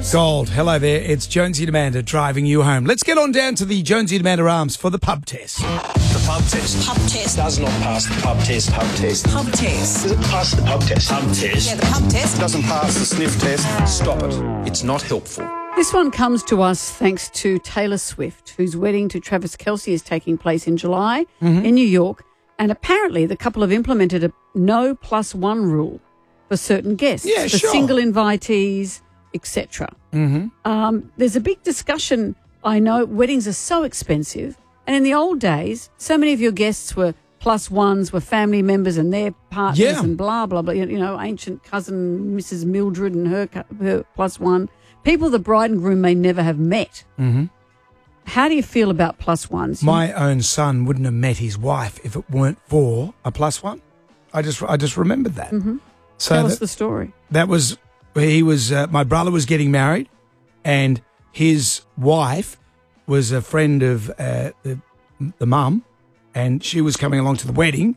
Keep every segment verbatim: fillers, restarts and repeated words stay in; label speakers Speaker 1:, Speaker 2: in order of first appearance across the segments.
Speaker 1: Gold. Hello there. It's Jonesy and Amanda driving you home. Let's get on down to the Jonesy and Amanda Arms for the pub test.
Speaker 2: The pub test.
Speaker 3: Pub test.
Speaker 2: Does not pass the pub test. Pub test.
Speaker 3: Pub test.
Speaker 2: Does it pass the pub test? Pub test.
Speaker 3: Yeah, the pub test.
Speaker 2: Doesn't pass the sniff test. Stop it. It's not helpful.
Speaker 4: This one comes to us thanks to Taylor Swift, whose wedding to Travis Kelce is taking place in July
Speaker 1: Mm-hmm.
Speaker 4: in New York. And apparently the couple have implemented a no plus one rule for certain guests,
Speaker 1: Yeah,
Speaker 4: for
Speaker 1: sure.
Speaker 4: single invitees, et cetera.
Speaker 1: Mm-hmm.
Speaker 4: Um, there's a big discussion. I know weddings are so expensive. And in the old days, so many of your guests were plus ones, were family members and their partners
Speaker 1: Yeah.
Speaker 4: and blah, blah, blah. You know, ancient cousin Missus Mildred and her, cu- her plus one. People the bride and groom may never have met.
Speaker 1: Mm-hmm.
Speaker 4: How do you feel about plus ones?
Speaker 1: My own son wouldn't have met his wife if it weren't for a plus one. I just I just remembered that.
Speaker 4: Mm-hmm.
Speaker 1: So
Speaker 4: Tell us
Speaker 1: that,
Speaker 4: the story.
Speaker 1: that was he was uh, my brother was getting married, and his wife was a friend of uh, the, the mum, and she was coming along to the wedding.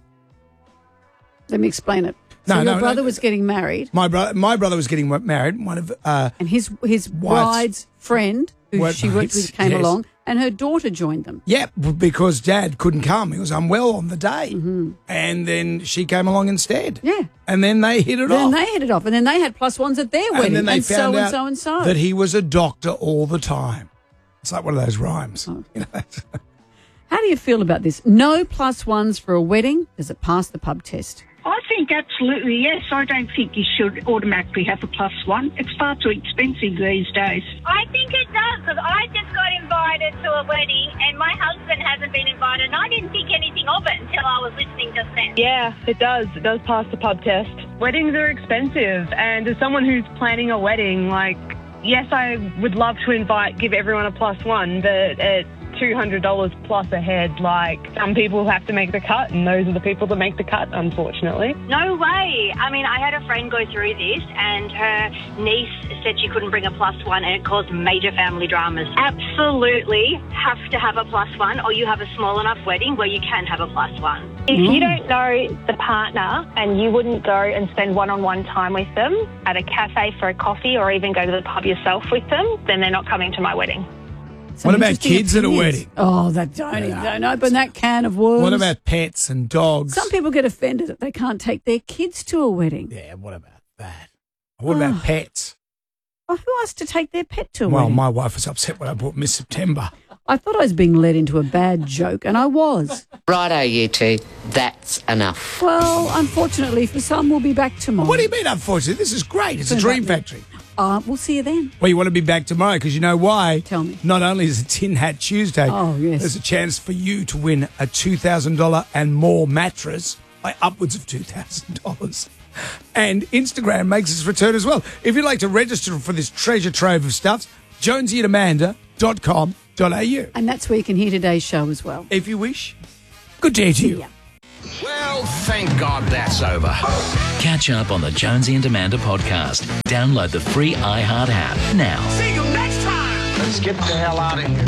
Speaker 4: Let me explain it. So
Speaker 1: No,
Speaker 4: your
Speaker 1: no,
Speaker 4: brother
Speaker 1: no.
Speaker 4: was getting married,
Speaker 1: My brother my brother was getting married. One of uh,
Speaker 4: and his his
Speaker 1: Wife's-
Speaker 4: bride's friend, who she worked
Speaker 1: Workmates,
Speaker 4: with, came
Speaker 1: yes.
Speaker 4: along, and her daughter joined them.
Speaker 1: yeah, because Dad couldn't come. He was unwell on the day, and then she came along instead.
Speaker 4: Yeah.
Speaker 1: And then they hit it
Speaker 4: Then
Speaker 1: off.
Speaker 4: they hit it off, and then they had plus ones at their wedding,
Speaker 1: and then they
Speaker 4: so
Speaker 1: found
Speaker 4: and
Speaker 1: out
Speaker 4: so and so.
Speaker 1: that he was a doctor all the time. It's like one of those rhymes.
Speaker 4: Oh.
Speaker 1: You know?
Speaker 4: How do you feel about this? No plus ones for a wedding. Does it pass the pub test?
Speaker 5: I think absolutely yes. I don't think you should automatically have a plus one. It's far too expensive these days.
Speaker 6: I think it does, because I just got invited to a wedding and my husband hasn't been invited, and I didn't think anything of it until I was listening just then.
Speaker 7: Yeah, it does. It does pass the pub test. Weddings are expensive, and as someone who's planning a wedding, like, yes, I would love to invite, give everyone a plus one, but at two hundred dollars plus a head, like, some people have to make the cut, and those are the people that make the cut, unfortunately.
Speaker 6: No way. I mean, I had a friend go through this and her niece said she couldn't bring a plus one and it caused major family dramas. Absolutely have to have a plus one, or you have a small enough wedding where you can have a plus one.
Speaker 8: If you don't know the partner and you wouldn't go and spend one-on-one time with them at a cafe for a coffee or even go to the pub yourself with them, then they're not coming to my wedding.
Speaker 4: Some
Speaker 1: What about
Speaker 4: interesting
Speaker 1: kids at a
Speaker 4: opinions.
Speaker 1: wedding?
Speaker 4: Oh, that don't even don't open that can of worms.
Speaker 1: What about pets and dogs?
Speaker 4: Some people get offended that they can't take their kids to a wedding.
Speaker 1: Yeah, what about that? What about
Speaker 4: Oh.
Speaker 1: pets?
Speaker 4: Well, who asked to take their pet to a
Speaker 1: Well,
Speaker 4: wedding?
Speaker 1: my wife was upset when I bought Miss September.
Speaker 4: I thought I was being led into a bad joke, and I was.
Speaker 9: Righto, you two. That's enough.
Speaker 4: Well, unfortunately for some, we'll be back tomorrow.
Speaker 1: What do you mean, unfortunately? This is great. It's a
Speaker 4: Turns
Speaker 1: dream
Speaker 4: out that-
Speaker 1: factory.
Speaker 4: Uh, we'll see you then.
Speaker 1: Well, you want to be back tomorrow because you know why?
Speaker 4: Tell me.
Speaker 1: Not only is it Tin Hat Tuesday,
Speaker 4: Oh, yes.
Speaker 1: there's a chance for you to win a two thousand dollars and more mattress by upwards of two thousand dollars. And Instagram makes its return as well. If you'd like to register for this treasure trove of stuff, jonesy and amanda dot com dot a u.
Speaker 4: And that's where you can hear today's show as well.
Speaker 1: If you wish. Good day to you.
Speaker 4: ya.
Speaker 2: Well, thank God that's over.
Speaker 10: Catch up on the Jonesy and Amanda podcast. Download the free iHeart app now.
Speaker 2: See you next time. Let's get the hell out of here.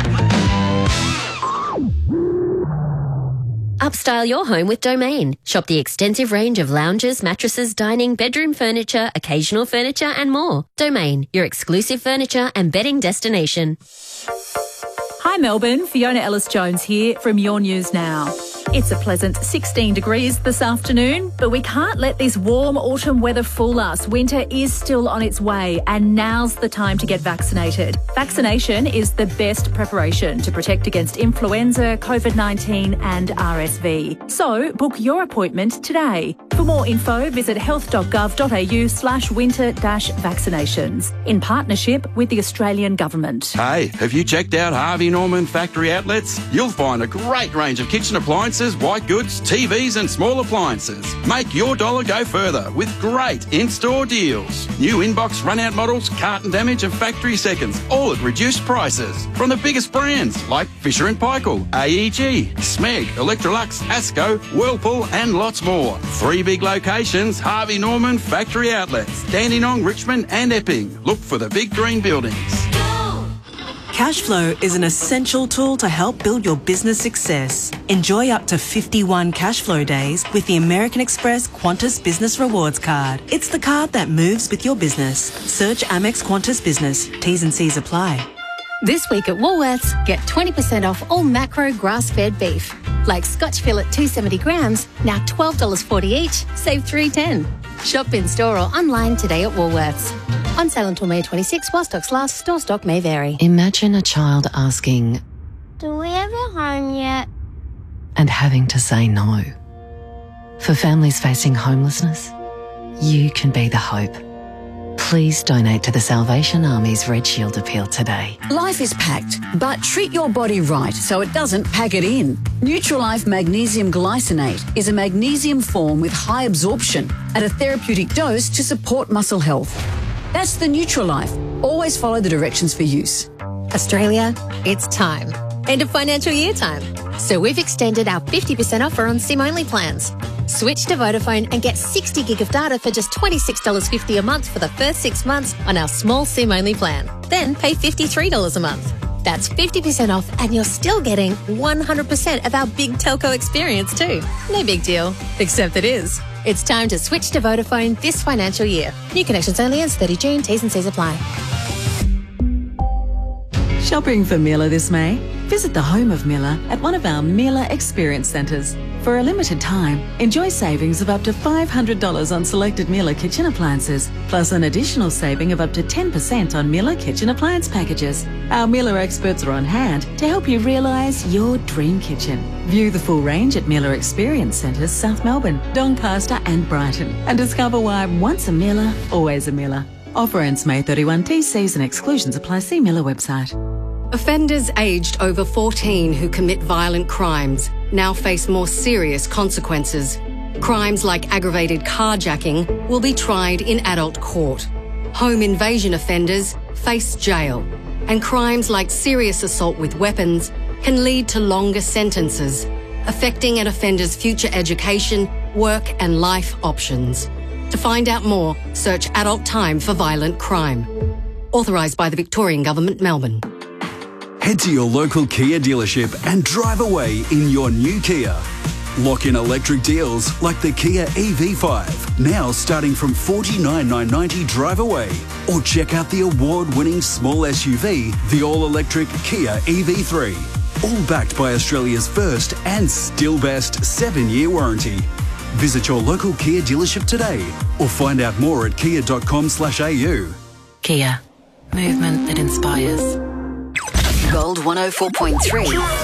Speaker 11: Upstyle your home with Domain. Shop the extensive range of lounges, mattresses, dining, bedroom furniture, occasional furniture and more. Domain, your exclusive furniture and bedding destination.
Speaker 12: Hi Melbourne, Fiona Ellis-Jones here from Your News Now. It's a pleasant sixteen degrees this afternoon, but we can't let this warm autumn weather fool us. Winter is still on its way, and now's the time to get vaccinated. Vaccination is the best preparation to protect against influenza, COVID nineteen and R S V. So book your appointment today. For more info, visit health.gov.au slash winter dash vaccinations in partnership with the Australian Government.
Speaker 13: Hey, have you checked out Harvey Norman Factory Outlets? You'll find a great range of kitchen appliances, white goods, T Vs and small appliances. Make your dollar go further with great in-store deals. New inbox run-out models, carton damage and factory seconds, all at reduced prices. From the biggest brands like Fisher and Paykel, A E G, Smeg, Electrolux, Asco, Whirlpool and lots more. Three big locations, Harvey Norman Factory Outlets, Dandenong, Richmond and Epping. Look for the big green buildings.
Speaker 3: Cashflow is an essential tool to help build your business success. Enjoy up to fifty-one Cashflow days with the American Express Qantas Business Rewards Card. It's the card that moves with your business. Search Amex Qantas Business. T's and C's apply.
Speaker 14: This week at Woolworths, get twenty percent off all macro grass-fed beef. Like Scotch fillet two hundred seventy grams, now twelve dollars forty each, save three dollars ten. Shop in store or online today at Woolworths. On sale until May twenty-sixth, while stocks last. Store stock may vary.
Speaker 15: Imagine a child asking,
Speaker 16: "Do we have a home yet?"
Speaker 15: and having to say no. For families facing homelessness, you can be the hope. Please donate to the Salvation Army's Red Shield Appeal today.
Speaker 4: Life is packed, but treat your body right so it doesn't pack it in. Nutrilife Magnesium Glycinate is a magnesium form with high absorption at a therapeutic dose to support muscle health. That's the Nutrilife. Always follow the directions for use.
Speaker 14: Australia, it's time. End of financial year time. So we've extended our fifty percent offer on SIM-only plans. Switch to Vodafone and get sixty gig of data for just twenty-six dollars fifty a month for the first six months on our small SIM-only plan. Then pay fifty-three dollars a month. That's fifty percent off and you're still getting one hundred percent of our big telco experience too. No big deal, except it is. It's time to switch to Vodafone this financial year. New connections only ends thirtieth of June. T's and C's apply.
Speaker 3: Shopping for Miller this May? Visit the home of Miller at one of our Miller Experience Centres. For a limited time, enjoy savings of up to five hundred dollars on selected Miller kitchen appliances, plus an additional saving of up to ten percent on Miller kitchen appliance packages. Our Miller experts are on hand to help you realise your dream kitchen. View the full range at Miller Experience Centres, South Melbourne, Doncaster and Brighton, and discover why once a Miller, always a Miller. Offer ends May thirty-first. T Cs and exclusions apply. See Miller website.
Speaker 17: Offenders aged over fourteen who commit violent crimes now face more serious consequences. Crimes like aggravated carjacking will be tried in adult court. Home invasion offenders face jail. And crimes like serious assault with weapons can lead to longer sentences, affecting an offender's future education, work and life options. To find out more, search Adult Time for Violent Crime. Authorised by the Victorian Government, Melbourne.
Speaker 18: Head to your local Kia dealership and drive away in your new Kia. Lock in electric deals like the Kia E V five, now starting from forty-nine thousand nine hundred ninety drive away. Or check out the award-winning small S U V, the all-electric Kia E V three. All backed by Australia's first and still best seven-year warranty. Visit your local Kia dealership today or find out more at kia dot com slash a u.
Speaker 3: Kia. Movement that inspires.
Speaker 19: Gold one oh four point three.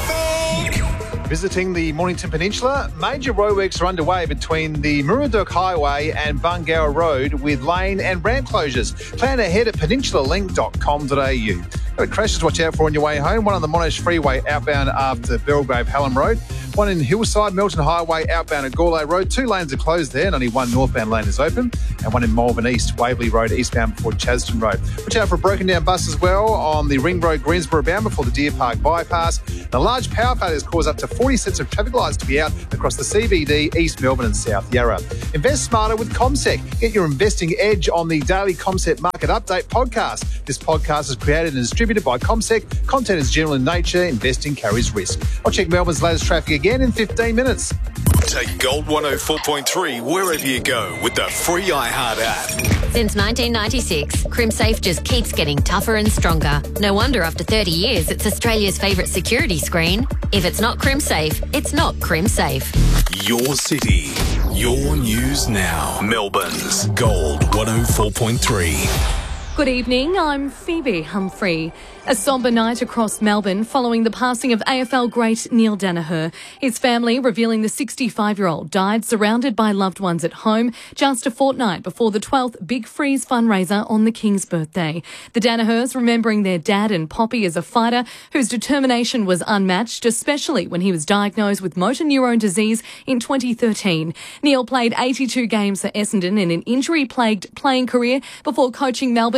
Speaker 20: Visiting the Mornington Peninsula, major roadworks are underway between the Murdoch Highway and Bungower Road with lane and ramp closures. Plan ahead at peninsula link dot com dot a u. Got crashes to watch out for on your way home. One on the Monash Freeway outbound after Belgrave Hallam Road. One in Hillside, Milton Highway outbound at Gourlay Road. Two lanes are closed there and only one northbound lane is open. And one in Malvern East, Waverley Road eastbound before Chaston Road. Watch out for a broken down bus as well on the Ring Road Greensboro bound before the Deer Park bypass. The large power failures cause up to forty sets of traffic lights to be out across the C B D, East Melbourne and South Yarra. Invest smarter with CommSec. Get your investing edge on the daily CommSec Market Update podcast. This podcast is created and distributed by CommSec. Content is general in nature. Investing carries risk. I'll check Melbourne's latest traffic again in fifteen minutes.
Speaker 21: Take Gold one oh four point three wherever you go with the free iHeart app.
Speaker 11: Since nineteen ninety-six, CrimSafe just keeps getting tougher and stronger. No wonder after thirty years, it's Australia's favourite security screen. If it's not CrimSafe, it's not CrimSafe.
Speaker 21: Your city, your news now. Melbourne's Gold one oh four point three.
Speaker 12: Good evening, I'm Phoebe Humphrey. A sombre night across Melbourne following the passing of A F L great Neil Danaher. His family revealing the sixty-five-year-old died surrounded by loved ones at home just a fortnight before the twelfth Big Freeze fundraiser on the King's birthday. The Danahers remembering their dad and Poppy as a fighter whose determination was unmatched, especially when he was diagnosed with motor neurone disease in twenty thirteen. Neil played eighty-two games for Essendon in an injury-plagued playing career before coaching Melbourne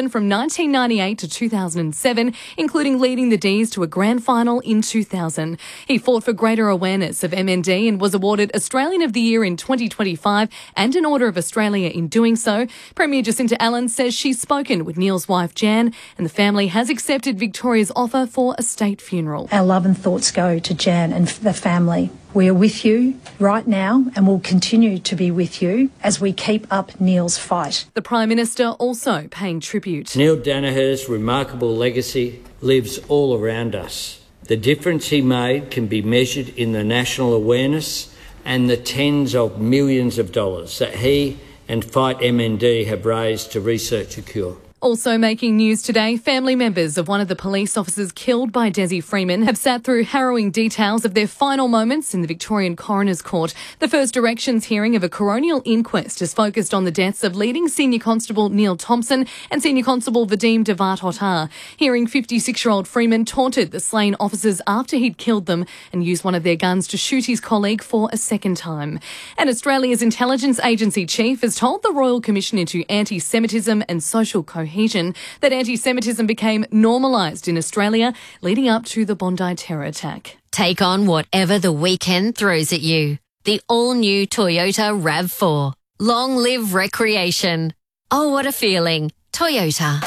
Speaker 5: Melbourne from nineteen ninety-eight to two thousand seven, including leading the D's to a grand final in two thousand. He fought for greater awareness of M N D and was awarded Australian of the Year in twenty twenty-five and an Order of Australia in doing so. Premier Jacinta Allen says she's spoken with Neil's wife Jan and the family has accepted Victoria's offer for a state funeral.
Speaker 22: Our love and thoughts go to Jan and the family. We are with you right now and will continue to be with you as we keep up Neil's fight.
Speaker 5: The Prime Minister also paying tribute.
Speaker 23: Neil Danaher's remarkable legacy lives all around us. The difference he made can be measured in the national awareness and the tens of millions of dollars that he and Fight M N D have raised to research a cure.
Speaker 5: Also making news today, family members of one of the police officers killed by Desi Freeman have sat through harrowing details of their final moments in the Victorian Coroner's Court. The first directions hearing of a coronial inquest is focused on the deaths of leading Senior Constable Neil Thompson and Senior Constable Vadim Devat Hotar. Hearing fifty-six-year-old Freeman taunted the slain officers after he'd killed them and used one of their guns to shoot his colleague for a second time. And Australia's intelligence agency chief has told the Royal Commission into Anti-Semitism and Social Cohesion that anti-Semitism became normalised in Australia leading up to the Bondi terror attack.
Speaker 11: Take on whatever the weekend throws at you. The all-new Toyota RAV four. Long live recreation. Oh, what a feeling. Toyota.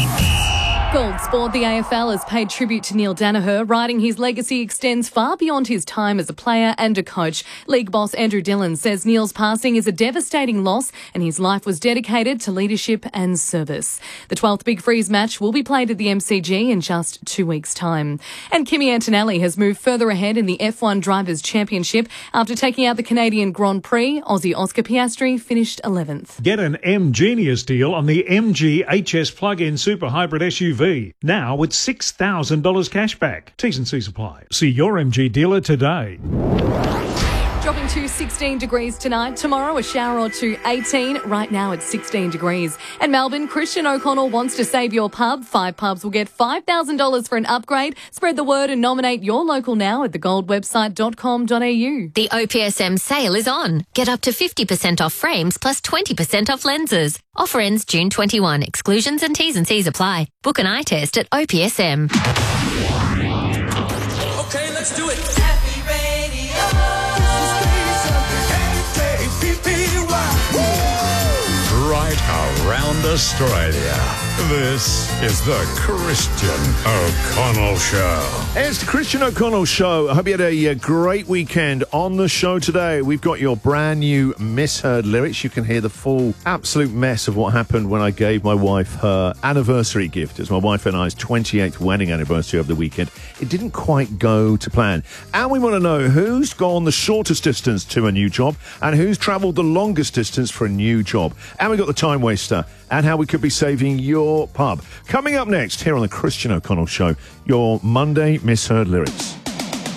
Speaker 5: Gold Sport, the A F L, has paid tribute to Neil Danaher, writing his legacy extends far beyond his time as a player and a coach. League boss Andrew Dillon says Neil's passing is a devastating loss and his life was dedicated to leadership and service. The twelfth Big Freeze match will be played at the M C G in just two weeks' time. And Kimi Antonelli has moved further ahead in the F one Drivers' Championship after taking out the Canadian Grand Prix. Aussie Oscar Piastri finished eleventh.
Speaker 24: Get an M Genius deal on the M G H S plug-in super hybrid S U V. Now with six thousand dollars cash back. T's and C's apply. See your M G dealer today.
Speaker 5: Dropping to sixteen degrees tonight. Tomorrow, a shower or two, eighteen. Right now, it's sixteen degrees. And Melbourne, Christian O'Connell wants to save your pub. Five pubs will get five thousand dollars for an upgrade. Spread the word and nominate your local now at the gold website dot com dot a u.
Speaker 11: The O P S M sale is on. Get up to fifty percent off frames plus twenty percent off lenses. Offer ends June twenty-first. Exclusions and T's and C's apply. Book an eye test at O P S M.
Speaker 21: Okay, let's do it. Right around Australia. This is the Christian O'Connell Show.
Speaker 25: It's the Christian O'Connell Show. I hope you had a, a great weekend. On the show today, we've got your brand new misheard lyrics. You can hear the full absolute mess of what happened when I gave my wife her anniversary gift. It's my wife and I's twenty-eighth wedding anniversary over the weekend. It didn't quite go to plan. And we want to know who's gone the shortest distance to a new job and who's travelled the longest distance for a new job. And we've got the time waster and how we could be saving your pub. Coming up next here on the Christian O'Connell Show, your Monday misheard lyrics.